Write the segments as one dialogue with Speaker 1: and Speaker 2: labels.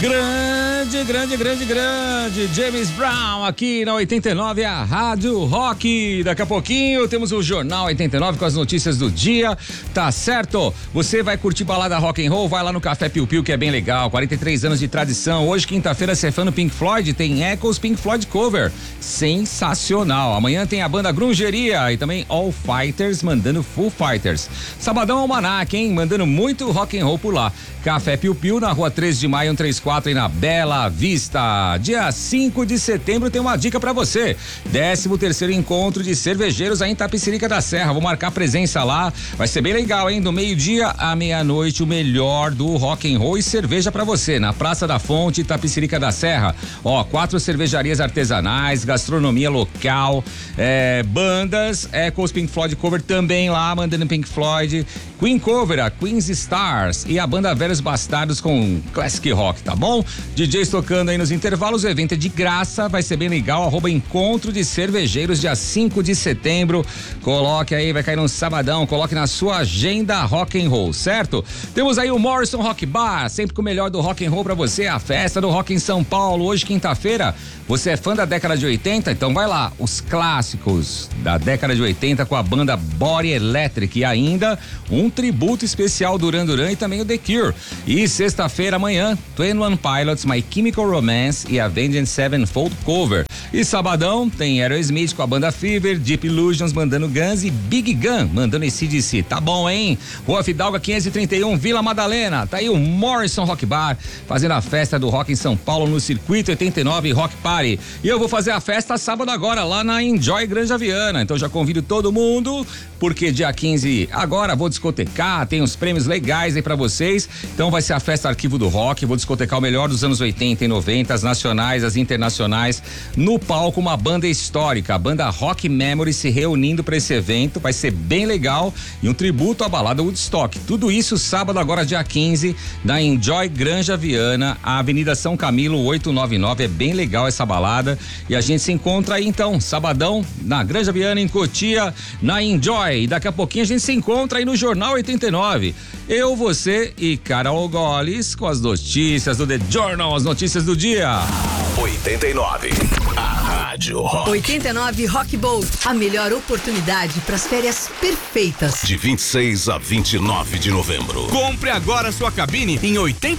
Speaker 1: Grande James Brown aqui na 89, a Rádio Rock. Daqui a pouquinho temos o Jornal 89 com as notícias do dia, tá certo? Você vai curtir balada rock and roll, vai lá no Café Piu Piu, que é bem legal, 43 anos de tradição. Hoje, quinta-feira, você é fã do Pink Floyd, tem Echoes Pink Floyd Cover, sensacional. Amanhã tem a banda Grungeria e também All Fighters mandando Full Fighters. Sabadão Almanac, hein? Mandando muito rock and roll por lá. Café Piu Piu na rua 13 de maio, 134 aí na Bela Vista. Dia 5 de setembro tem uma dica pra você. 13º encontro de cervejeiros aí em Itapecerica da Serra. Vou marcar presença lá. Vai ser bem legal, hein? Do meio-dia à meia-noite, o melhor do rock and roll e cerveja pra você. Na Praça da Fonte, Itapecerica da Serra. Ó, 4 cervejarias artesanais, gastronomia local, bandas, Echoes Pink Floyd Cover também lá, mandando Pink Floyd, Queen Cover, a Queen's Stars e a banda Velhos Bastardos com Classic Rock, tá bom? DJs tocando aí nos intervalos, o evento é de graça, vai ser bem legal, @encontro de cervejeiros, dia 5 de setembro, coloque aí, vai cair no sabadão, coloque na sua agenda rock and roll, certo? Temos aí o Morrison Rock Bar, sempre com o melhor do rock and roll pra você, a festa do rock em São Paulo, hoje quinta-feira. Você é fã da década de 80? Então vai lá, os clássicos da década de 80 com a banda Body Electric e ainda um tributo especial Duran Duran e também o The Cure. E sexta-feira, amanhã, 21 Pilots, My Chemical Romance e Avenged Sevenfold Cover. E sabadão tem Aerosmith com a banda Fever, Deep Illusions mandando Guns e Big Gun mandando AC/DC. Tá bom, hein? Rua Fidalga 531, Vila Madalena. Tá aí o Morrison Rock Bar fazendo a festa do rock em São Paulo no Circuito 89 Rock Party. E eu vou fazer a festa sábado agora lá na Enjoy Granja Viana. Então já convido todo mundo, porque dia 15 agora vou discotecar, tem uns prêmios legais aí pra vocês. Então vai ser a festa Arquivo do Rock, vou discotecar o melhor dos anos 80 e 90, as nacionais, as internacionais. No palco, uma banda histórica, a banda Rock Memory se reunindo pra esse evento, vai ser bem legal e um tributo à balada Woodstock. Tudo isso sábado agora, dia 15, na Enjoy Granja Viana, a Avenida São Camilo 899, é bem legal essa balada e a gente se encontra aí então, sabadão, na Granja Viana, em Cotia, na Enjoy. E daqui a pouquinho a gente se encontra aí no Jornal 89. Eu, você e Carol Goles com as notícias do The Journal, as notícias do dia.
Speaker 2: 89. A Rádio Rock.
Speaker 3: 89 Rock Boat, a melhor oportunidade para as férias perfeitas.
Speaker 2: De 26 a 29 de novembro.
Speaker 4: Compre agora sua cabine em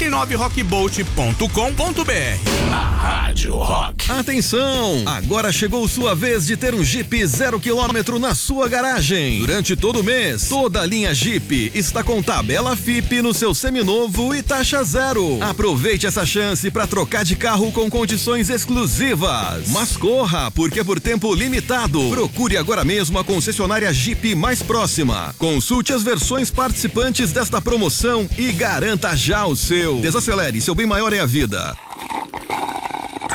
Speaker 4: 89rockboat.com.br.
Speaker 2: A Rádio Rock.
Speaker 5: Atenção! Agora chegou sua vez de ter um Jeep 0 km na sua garagem. Durante todo o mês, toda a linha Jeep está com tabela FIP no seu seminovo e taxa zero. Aproveite essa chance para trocar de carro com condições exclusivas. Mas corra, porque é por tempo limitado. Procure agora mesmo a concessionária Jeep mais próxima. Consulte as versões participantes desta promoção e garanta já o seu. Desacelere, seu bem maior é a vida.